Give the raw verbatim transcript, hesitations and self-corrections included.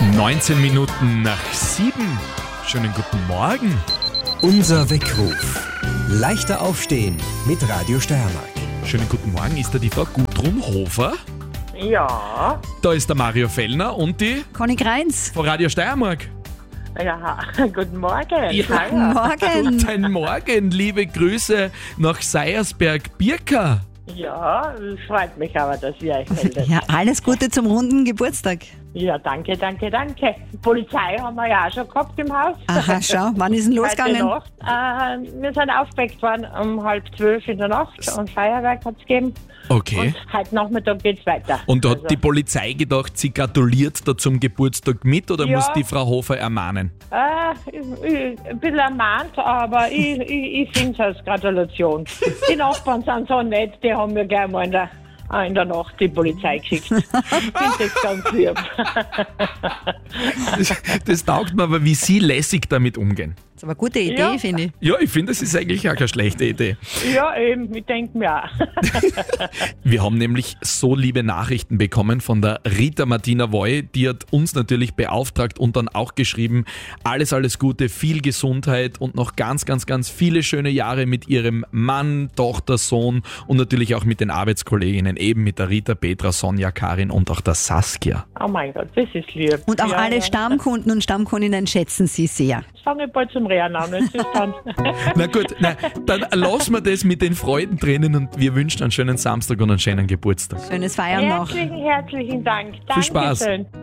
neunzehn Minuten nach sieben. Schönen guten Morgen. Unser Weckruf. Leichter aufstehen mit Radio Steiermark. Schönen guten Morgen. Ist da die Frau Gudrun Hofer? Ja, Da ist der Mario Fellner und die Conny Greins. von Radio Steiermark. ja, guten Morgen. Ja. Guten Morgen. Guten Morgen, liebe Grüße nach Seiersberg-Birka. Ja, es freut mich aber, dass ihr euch meldet. Ja, alles Gute zum runden Geburtstag. Ja, danke, danke, danke. Polizei haben wir ja auch schon gehabt im Haus. Aha, schau, wann ist denn Heute losgegangen? Nacht. Äh, wir sind aufgeweckt worden um halb zwölf in der Nacht und Feuerwerk hat es gegeben. Okay. Und heute Nachmittag geht's weiter. Und da hat Also, die Polizei gedacht, sie gratuliert da zum Geburtstag mit oder Ja. muss die Frau Hofer ermahnen? Äh, ich, ich, ein bisschen ermahnt, aber ich, ich, ich finde es als Gratulation. Die Nachbarn sind so nett, die haben mir gleich mal in der, äh, in der Nacht die Polizei geschickt. Ich finde das ganz lieb. Das, das taugt mir, aber wie Sie lässig damit umgehen. Das ist aber eine gute Idee, Ja. finde ich. Ja, ich finde, das ist eigentlich auch keine schlechte Idee. Ja, eben, ich denke mir auch. Wir haben nämlich so liebe Nachrichten bekommen von der Rita Martina Woy. Die hat uns natürlich beauftragt und dann auch geschrieben, alles, alles Gute, viel Gesundheit und noch ganz, ganz, ganz viele schöne Jahre mit ihrem Mann, Tochter, Sohn und natürlich auch mit den Arbeitskolleginnen, eben mit der Rita, Petra, Sonja, Karin und auch der Saskia. Oh mein Gott, das ist lieb. Und auch ja, alle ja. Stammkunden und Stammkundinnen schätzen sie sehr. Jetzt fange ich bald zum Rehren an. Jetzt ist dann Na gut, na, dann lassen wir das mit den Freudentränen und wir wünschen einen schönen Samstag und einen schönen Geburtstag. Schönes Feiern noch. herzlichen, herzlichen Dank. Viel Spaß. Dankeschön.